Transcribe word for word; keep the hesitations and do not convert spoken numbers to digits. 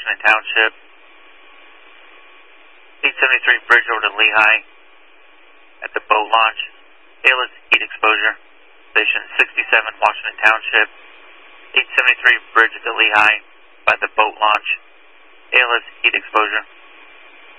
Washington Township. eight seventy-three bridge over to Lehigh at the boat launch. A L I S heat exposure. Station sixty-seven Washington Township. eight seventy-three bridge to Lehigh by the boat launch. A L I S heat exposure.